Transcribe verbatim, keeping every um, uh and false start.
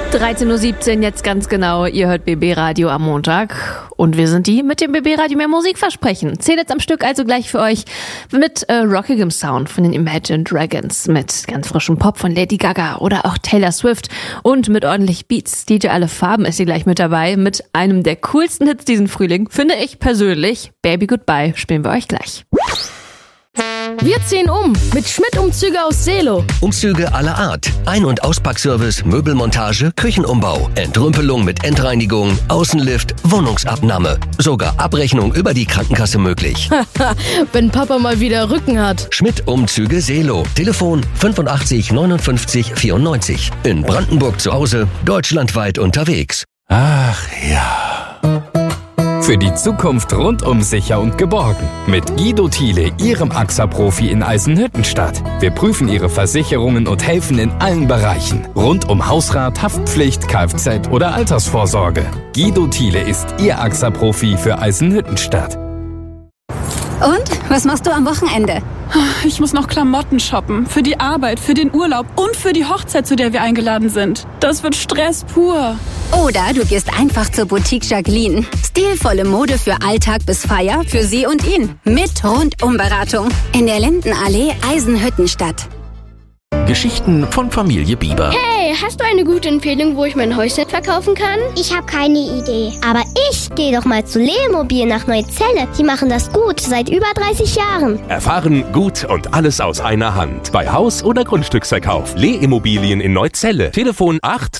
dreizehn Uhr siebzehn jetzt ganz genau. Ihr hört B B Radio am Montag. Und wir sind die mit dem B B Radio mehr Musik versprechen. Zehn jetzt am Stück also gleich für euch mit äh, rockigem Sound von den Imagine Dragons, mit ganz frischem Pop von Lady Gaga oder auch Taylor Swift und mit ordentlich Beats. D J Alle Farben ist hier gleich mit dabei mit einem der coolsten Hits diesen Frühling, finde ich persönlich. Baby Goodbye spielen wir euch gleich. Wir ziehen um mit Schmidt Umzüge aus Seelow. Umzüge aller Art. Ein- und Auspackservice, Möbelmontage, Küchenumbau, Entrümpelung mit Endreinigung, Außenlift, Wohnungsabnahme. Sogar Abrechnung über die Krankenkasse möglich. Wenn Papa mal wieder Rücken hat. Schmidt Umzüge Seelow. Telefon fünfundachtzig neunundfünfzig vierundneunzig. In Brandenburg zu Hause, deutschlandweit unterwegs. Ach ja. Für die Zukunft rundum sicher und geborgen. Mit Guido Thiele, Ihrem A X A-Profi in Eisenhüttenstadt. Wir prüfen Ihre Versicherungen und helfen in allen Bereichen. Rund um Hausrat, Haftpflicht, Kfz oder Altersvorsorge. Guido Thiele ist Ihr A X A-Profi für Eisenhüttenstadt. Und? Was machst du am Wochenende? Ich muss noch Klamotten shoppen. Für die Arbeit, für den Urlaub und für die Hochzeit, zu der wir eingeladen sind. Das wird Stress pur. Oder du gehst einfach zur Boutique Jacqueline. Stilvolle Mode für Alltag bis Feier, für sie und ihn. Mit Rundumberatung. In der Lindenallee, Eisenhüttenstadt. Geschichten von Familie Bieber. Hey, hast du eine gute Empfehlung, wo ich mein Häuschen verkaufen kann? Ich habe keine Idee. Aber ich gehe doch mal zu Leomobil nach Neuzelle. Die machen das gut, seit über dreißig Jahren. Erfahren gut und alles aus einer Hand. Bei Haus- oder Grundstücksverkauf. Lee Immobilien in Neuzelle. Telefon acht